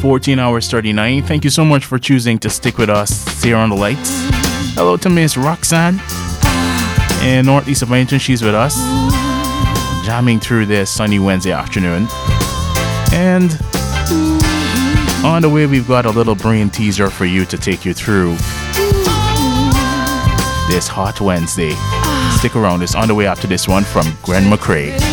14 hours 39. Thank you so much for choosing to stick with us here on the lights. Hello to Miss Roxanne in Northeast of Wellington. She's with us, jamming through this sunny Wednesday afternoon. And on the way, we've got a little brain teaser for you to take you through this hot Wednesday. Stick around. It's on the way after this one from Gwen McCrae.